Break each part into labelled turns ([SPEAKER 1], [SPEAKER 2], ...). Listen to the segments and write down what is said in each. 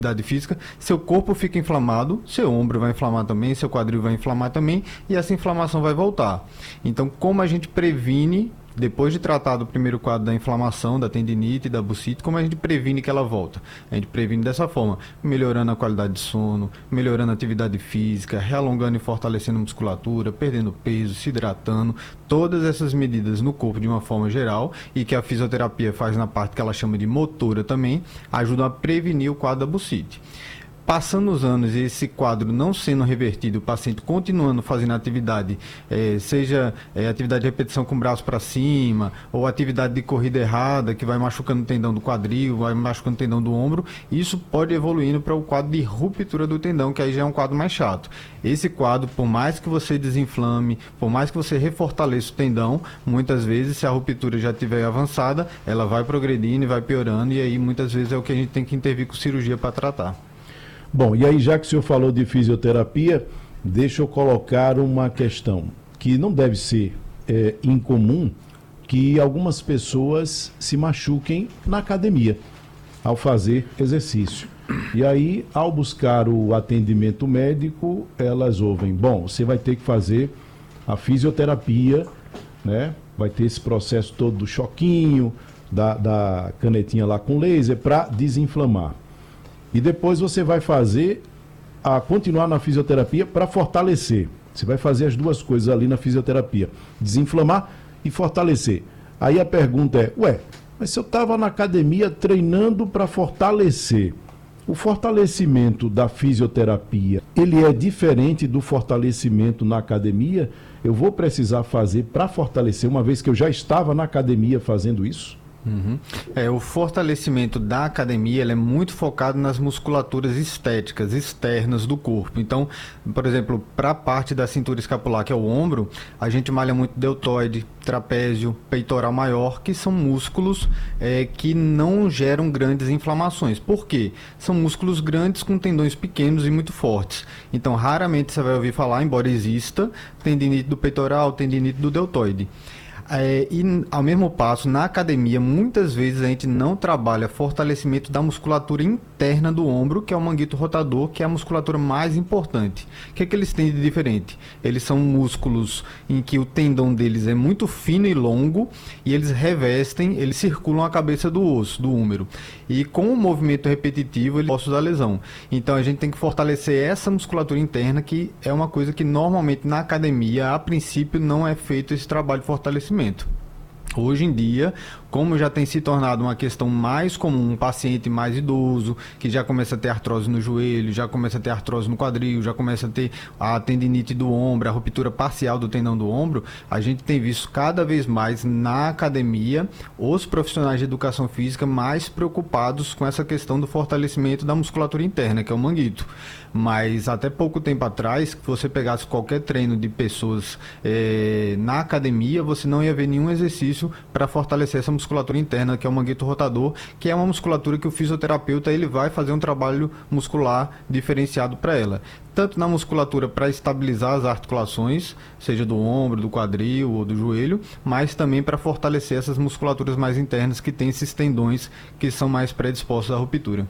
[SPEAKER 1] atividade física, seu corpo fica inflamado, seu ombro vai inflamar também, seu quadril vai inflamar também, e essa inflamação vai voltar. Então, como a gente previne, depois de tratar do primeiro quadro da inflamação, da tendinite, da bursite, como a gente previne que ela volta? A gente previne dessa forma, melhorando a qualidade de sono, melhorando a atividade física, realongando e fortalecendo a musculatura, perdendo peso, se hidratando, todas essas medidas no corpo de uma forma geral, e que a fisioterapia faz na parte que ela chama de motora também, ajudam a prevenir o quadro da bursite. Passando os anos e esse quadro não sendo revertido, o paciente continuando fazendo atividade, seja atividade de repetição com o braço para cima, ou atividade de corrida errada, que vai machucando o tendão do quadril, vai machucando o tendão do ombro, isso pode evoluindo para o quadro de ruptura do tendão, que aí já é um quadro mais chato. Esse quadro, por mais que você desinflame, por mais que você refortaleça o tendão, muitas vezes, se a ruptura já estiver avançada, ela vai progredindo e vai piorando, e aí muitas vezes é o que a gente tem que intervir com cirurgia para tratar.
[SPEAKER 2] Bom, e aí já que o senhor falou de fisioterapia, deixa eu colocar uma questão que não deve ser incomum, que algumas pessoas se machuquem na academia ao fazer exercício. E aí, ao buscar o atendimento médico, elas ouvem, bom, você vai ter que fazer a fisioterapia, né? Vai ter esse processo todo do choquinho, da canetinha lá com laser para desinflamar. E depois você vai continuar na fisioterapia para fortalecer. Você vai fazer as duas coisas ali na fisioterapia, desinflamar e fortalecer. Aí a pergunta é, mas se eu estava na academia treinando para fortalecer, o fortalecimento da fisioterapia, ele é diferente do fortalecimento na academia? Eu vou precisar fazer para fortalecer, uma vez que eu já estava na academia fazendo isso?
[SPEAKER 1] Uhum. O fortalecimento da academia ele é muito focado nas musculaturas estéticas, externas do corpo. Então, por exemplo, para a parte da cintura escapular, que é o ombro, a gente malha muito deltoide, trapézio, peitoral maior, que são músculos que não geram grandes inflamações. Por quê? São músculos grandes com tendões pequenos e muito fortes. Então, raramente você vai ouvir falar, embora exista, tendinite do peitoral, tendinite do deltoide. E ao mesmo passo, na academia, muitas vezes a gente não trabalha fortalecimento da musculatura interna do ombro, que é o manguito rotador, que é a musculatura mais importante. O que é que eles têm de diferente? Eles são músculos em que o tendão deles é muito fino e longo, e eles revestem, eles circulam a cabeça do osso, do húmero. E com o movimento repetitivo, eles possam dar lesão. Então a gente tem que fortalecer essa musculatura interna, que é uma coisa que normalmente na academia, a princípio, não é feito esse trabalho de fortalecimento. Hoje em dia, como já tem se tornado uma questão mais comum, um paciente mais idoso, que já começa a ter artrose no joelho, já começa a ter artrose no quadril, já começa a ter a tendinite do ombro, a ruptura parcial do tendão do ombro, a gente tem visto cada vez mais na academia os profissionais de educação física mais preocupados com essa questão do fortalecimento da musculatura interna, que é o manguito. Mas até pouco tempo atrás, se você pegasse qualquer treino de pessoas na academia, você não ia ver nenhum exercício para fortalecer essa musculatura interna, que é o manguito rotador, que é uma musculatura que o fisioterapeuta ele vai fazer um trabalho muscular diferenciado para ela. Tanto na musculatura para estabilizar as articulações, seja do ombro, do quadril ou do joelho, mas também para fortalecer essas musculaturas mais internas que têm esses tendões que são mais predispostos à ruptura.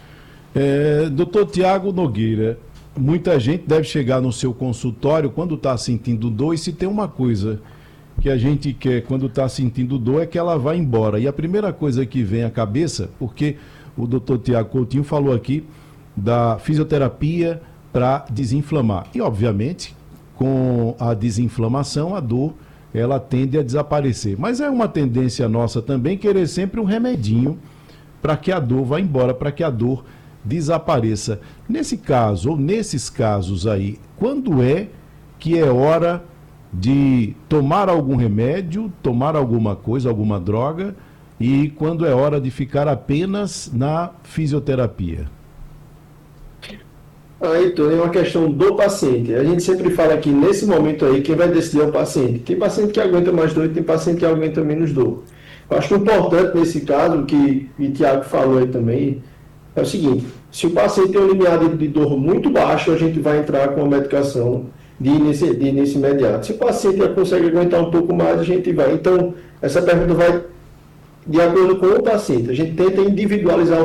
[SPEAKER 2] Dr. Tiago Nogueira, muita gente deve chegar no seu consultório quando está sentindo dor, e se tem uma coisa que a gente quer quando está sentindo dor é que ela vá embora. E a primeira coisa que vem à cabeça, porque o Dr. Tiago Coutinho falou aqui da fisioterapia para desinflamar. E, obviamente, com a desinflamação, a dor ela tende a desaparecer. Mas é uma tendência nossa também querer sempre um remedinho para que a dor vá embora, para que a dor desapareça. Nesse caso, ou nesses casos aí, quando é que é hora de tomar algum remédio, tomar alguma coisa, alguma droga, e quando é hora de ficar apenas na fisioterapia?
[SPEAKER 3] Então, é uma questão do paciente. A gente sempre fala que nesse momento aí, quem vai decidir é o paciente. Tem paciente que aguenta mais dor e tem paciente que aguenta menos dor. Eu acho que o importante nesse caso, que o Tiago falou aí também, é o seguinte: se o paciente tem um limiar de dor muito baixo, a gente vai entrar com a medicação de início imediato. Se o paciente já consegue aguentar um pouco mais, a gente vai. Então, essa pergunta vai de acordo com o paciente. A gente tenta individualizar